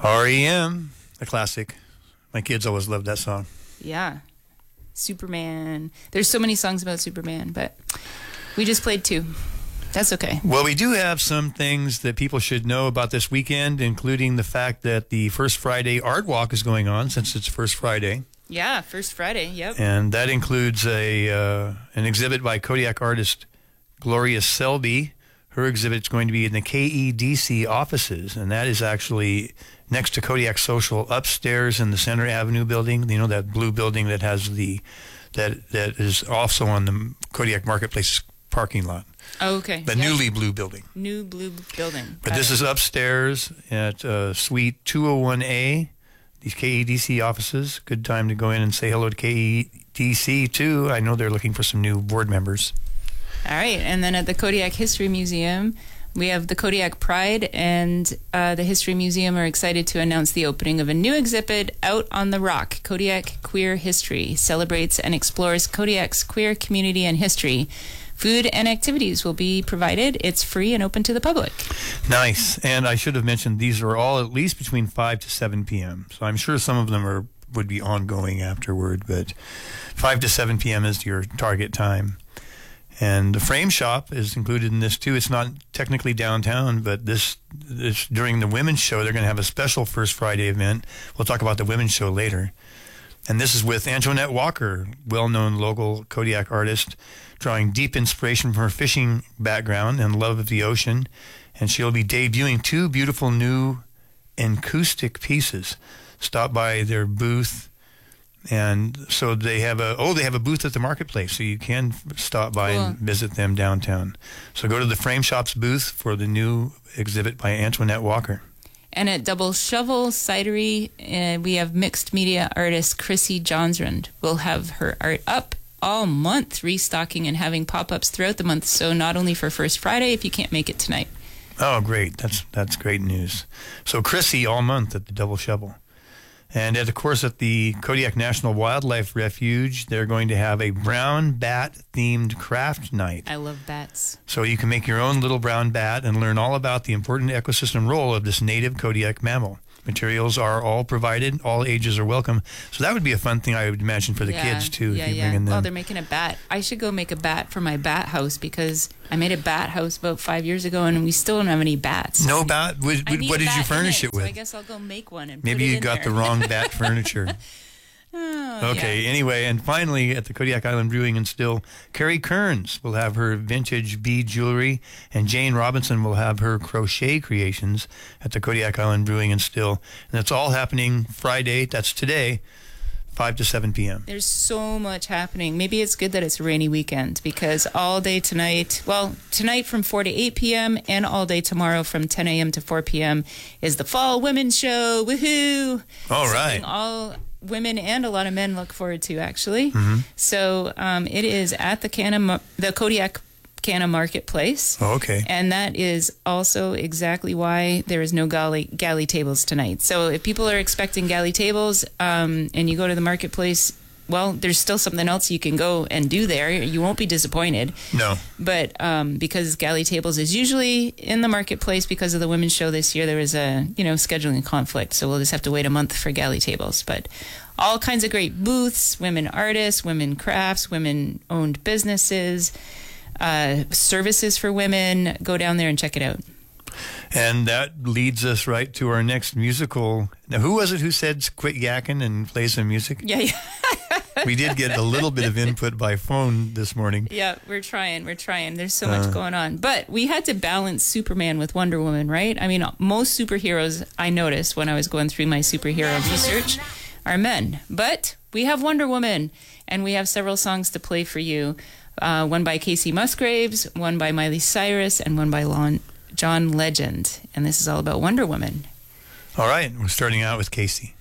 REM, a classic. My kids always loved that song. Yeah. Superman. There's so many songs about Superman, but we just played two. That's okay. Well, we do have some things that people should know about this weekend, including the fact that the First Friday Art Walk is going on, since it's First Friday. Yeah, First Friday, yep. And that includes an exhibit by Kodiak artist Gloria Selby. Her exhibit's going to be in the KEDC offices, and that is actually next to Kodiak Social upstairs in the Center Avenue building. You know, that blue building that has that is also on the Kodiak Marketplace parking lot. Oh, okay. The newly blue building. New blue building. But this is upstairs at Suite 201A, these KEDC offices. Good time to go in and say hello to KEDC, too. I know they're looking for some new board members. All right. And then at the Kodiak History Museum, we have the Kodiak Pride, and the History Museum are excited to announce the opening of a new exhibit, Out on the Rock. Kodiak Queer History celebrates and explores Kodiak's queer community and history. Food and activities will be provided. It's free and open to the public. Nice. And I should have mentioned these are all at least between 5 to 7 p.m. So I'm sure some of them would be ongoing afterward, but 5 to 7 p.m. is your target time. And the frame shop is included in this too. It's not technically downtown, but this during the women's show, they're going to have a special First Friday event. We'll talk about the women's show later. And this is with Antoinette Walker, well-known local Kodiak artist, drawing deep inspiration from her fishing background and love of the ocean. And she'll be debuting two beautiful new acoustic pieces. Stop by their booth. And so they have a booth at the marketplace, so you can stop by and visit them downtown. So go to the Frame Shop's booth for the new exhibit by Antoinette Walker. And at Double Shovel Cidery, we have mixed media artist Chrissy Johnsrud. We'll have her art up all month, restocking and having pop-ups throughout the month. So not only for First Friday, if you can't make it tonight. Oh, great. That's great news. So Chrissy all month at the Double Shovel. And of course, at the Kodiak National Wildlife Refuge, they're going to have a brown bat-themed craft night. I love bats. So you can make your own little brown bat and learn all about the important ecosystem role of this native Kodiak mammal. Materials are all provided. All ages are welcome. So that would be a fun thing, I would imagine, for the kids, too. Yeah, if you bring in them. Well, they're making a bat. I should go make a bat for my bat house, because I made a bat house about 5 years ago, and we still don't have any bats. No bat? What did you furnish it with? So I guess I'll go make one and Maybe put it you in got there. the wrong bat furniture. Okay, yeah. Anyway, and finally, at the Kodiak Island Brewing and Still, Carrie Kearns will have her vintage bead jewelry, and Jane Robinson will have her crochet creations at the Kodiak Island Brewing and Still. And that's all happening Friday, that's today, 5 to 7 p.m. There's so much happening. Maybe it's good that it's a rainy weekend, because all day tonight, tonight from 4 to 8 p.m. and all day tomorrow from 10 a.m. to 4 p.m. is the Fall Women's Show. Woohoo! All right. All women and a lot of men look forward to, actually. Mm-hmm. So it is at the Kodiak Canna Marketplace. Oh, okay. And that is also exactly why there is no galley tables tonight. So if people are expecting galley tables and you go to the marketplace, well, there's still something else you can go and do there. You won't be disappointed. No. But because galley tables is usually in the marketplace, because of the women's show this year, there was a scheduling conflict. So we'll just have to wait a month for galley tables. But all kinds of great booths, women artists, women crafts, women-owned businesses, services for women. Go down there and check it out. And that leads us right to our next musical. Now, who was it who said quit yakking and play some music? Yeah. We did get a little bit of input by phone this morning. Yeah, we're trying. There's so much going on. But we had to balance Superman with Wonder Woman, right? I mean, most superheroes, I noticed when I was going through my superhero research, are men. But we have Wonder Woman, and we have several songs to play for you. One by Casey Musgraves, one by Miley Cyrus, and one by John Legend. And this is all about Wonder Woman. All right, we're starting out with Casey.